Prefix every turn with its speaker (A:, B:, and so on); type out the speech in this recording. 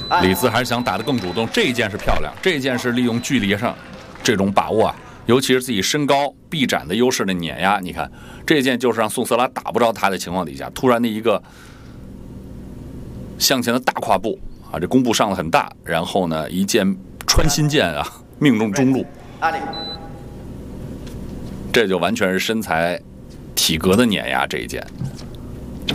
A: 李斯还是想打得更主动，这一箭是漂亮，这一箭是利用距离上这种把握啊，尤其是自己身高臂展的优势的碾压。你看这一箭就是让宋色拉打不着他的情况底下，突然的一个向前的大跨步啊，这弓步上的很大，然后呢一箭穿心箭啊，命中中路，这就完全是身材体格的碾压这一箭。